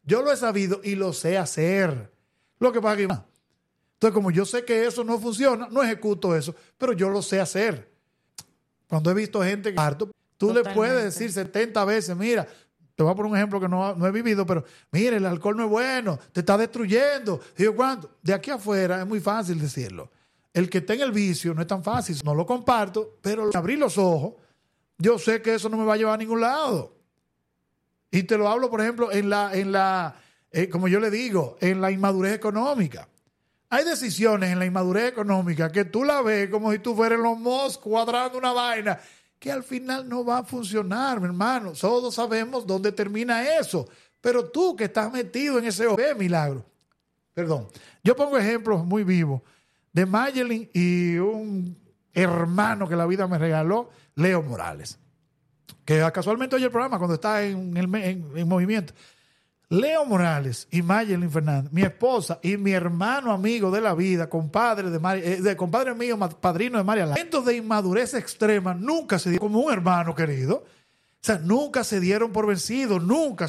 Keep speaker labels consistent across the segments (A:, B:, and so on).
A: Yo lo he sabido y lo sé hacer. Lo que pasa es que... Entonces, como yo sé que eso no funciona, no ejecuto eso, pero yo lo sé hacer. Cuando he visto gente que harto, tú
B: Totalmente.
A: le puedes decir 70 veces, mira, te voy a poner un ejemplo que no he vivido, pero mira, el alcohol no es bueno, te está destruyendo. Y yo, ¿cuánto? De aquí afuera es muy fácil decirlo. El que está en el vicio no es tan fácil, no lo comparto, pero abrí los ojos, yo sé que eso no me va a llevar a ningún lado. Y te lo hablo, por ejemplo, como yo le digo, en la inmadurez económica. Hay decisiones en la inmadurez económica que tú la ves como si tú fueras los moscos cuadrando una vaina que al final no va a funcionar, mi hermano. Todos sabemos dónde termina eso. Pero tú que estás metido en ese milagro. Perdón. Yo pongo ejemplos muy vivos de Mayelin y un hermano que la vida me regaló, Leo Morales. Que casualmente oye el programa cuando está en movimiento. Leo Morales y Mayelin Fernández, mi esposa y mi hermano amigo de la vida, compadre mío, padrino de María Lara. Momentos de inmadurez extrema nunca se dieron como un hermano querido. O sea, nunca se dieron por vencidos,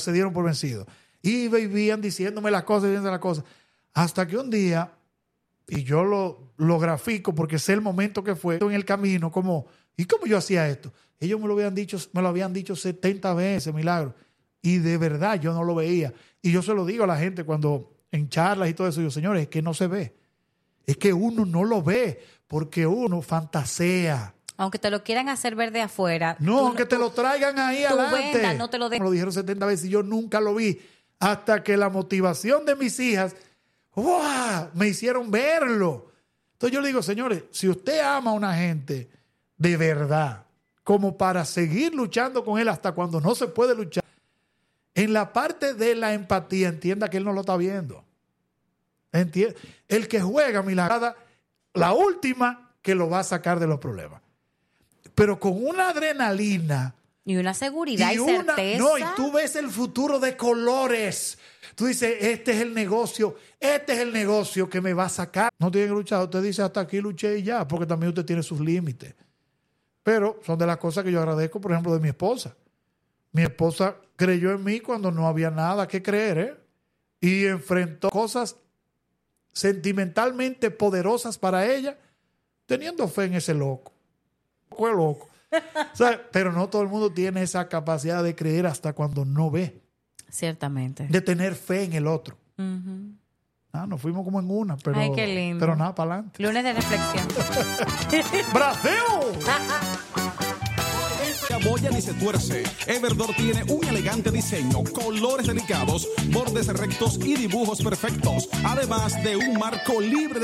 A: Y vivían diciéndome las cosas, Hasta que un día, y yo lo grafico porque sé el momento que fue en el camino, ¿y cómo yo hacía esto? Ellos me lo habían dicho 70 veces, Milagro. Y de verdad yo no lo veía. Y yo se lo digo a la gente cuando en charlas y todo eso, yo, señores, es que no se ve. Es que uno no lo ve porque uno fantasea.
B: Aunque te lo quieran hacer ver de afuera.
A: No, aunque te lo traigan ahí adelante.
B: Venda, no te lo
A: Me lo dijeron 70 veces y yo nunca lo vi. Hasta que la motivación de mis hijas, ¡wow!, me hicieron verlo. Entonces yo le digo, señores, si usted ama a una gente de verdad, como para seguir luchando con él hasta cuando no se puede luchar, en la parte de la empatía, entienda que él no lo está viendo. El que juega milagrada, la última que lo va a sacar de los problemas. Pero con una adrenalina.
B: Y una seguridad y certeza.
A: No, y tú ves el futuro de colores. Tú dices, este es el negocio que me va a sacar. No tiene que luchar. Usted dice, hasta aquí luché y ya, porque también usted tiene sus límites. Pero son de las cosas que yo agradezco, por ejemplo, de mi esposa. Mi esposa creyó en mí cuando no había nada que creer, y enfrentó cosas sentimentalmente poderosas para ella, teniendo fe en ese loco. Fue loco. O sea, pero no todo el mundo tiene esa capacidad de creer hasta cuando no ve.
B: Ciertamente.
A: De tener fe en el otro.
B: Uh-huh.
A: Nos fuimos como en una, pero,
B: ay, qué lindo.
A: Pero nada, para adelante.
B: Lunes de reflexión.
A: ¡Brasil!
C: Boya ni se tuerce. Everdor tiene un elegante diseño, colores delicados, bordes rectos y dibujos perfectos, además de un marco libre de